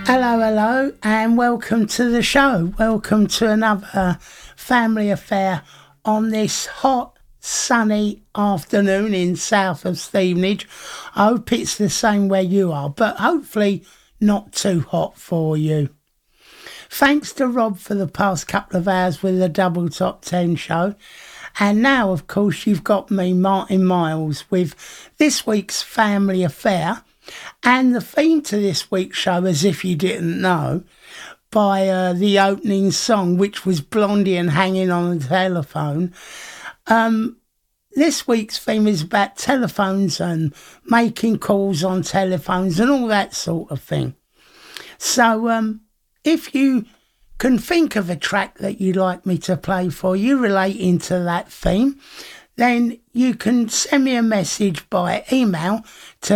Hello, hello, and welcome to the show. Welcome to another family affair on this hot, sunny afternoon in south of Stevenage. I hope it's the same where you are, but hopefully not too hot for you. Thanks to Rob for the past couple of hours with the Double Top 10 show. And now, of course, you've got me, Martin Miles, with this week's family affair. And the theme to this week's show, as if you didn't know, by the opening song, which was Blondie and Hanging on the Telephone. This week's theme is about telephones and making calls on telephones and all that sort of thing. So if you can think of a track that you'd like me to play for you relating to that theme, then you can send me a message by email to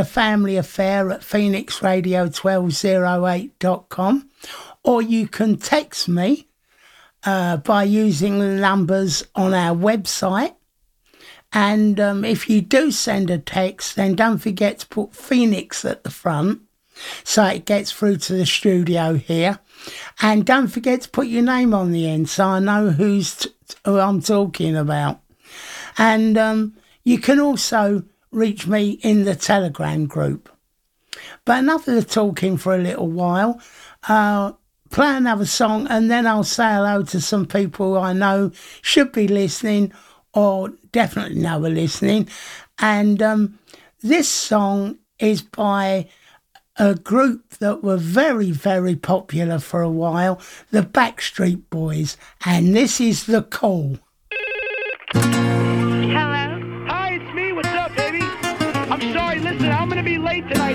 familyaffair@phoenixradio1208.com, or you can text me by using the numbers on our website. And if you do send a text, then don't forget to put Phoenix at the front so it gets through to the studio here. And don't forget to put your name on the end so I know who I'm talking about. And you can also reach me in the Telegram group. But enough of the talking for a little while. Play another song and then I'll say hello to some people I know should be listening or definitely know are listening. And this song is by a group that were very, very popular for a while, the Backstreet Boys. And this is The Call.